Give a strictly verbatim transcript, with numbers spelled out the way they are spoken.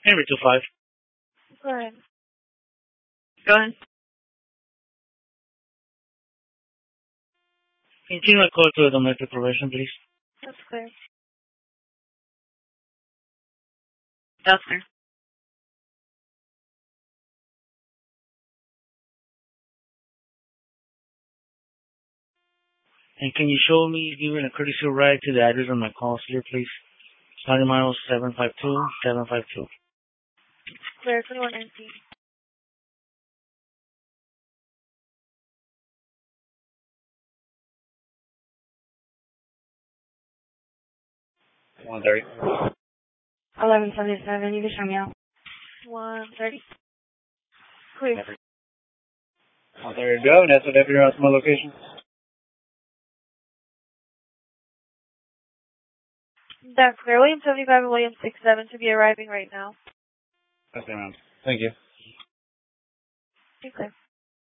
Henry two five. Go ahead. Go ahead. Continue my call to a domestic probation, please. That's clear. That's clear. And can you show me giving a courtesy ride to the address on my call here, please? County Mile seven five two, seven five two. Clear, twenty-one nineteen. one thirty. eleven seventy-seven, you can show me out. one thirty. Clear. one thirty to go, and that's what every else my location. That's clear. William seventy-five and William sixty-seven to be arriving right now. Okay, ma'am. Thank you. Okay.